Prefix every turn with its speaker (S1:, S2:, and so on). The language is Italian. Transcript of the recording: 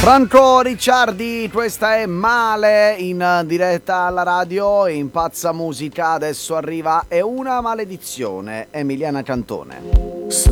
S1: Franco Ricciardi, questa è Male in diretta alla radio e in Pazza Musica. Adesso arriva È una maledizione, Emiliana Cantone.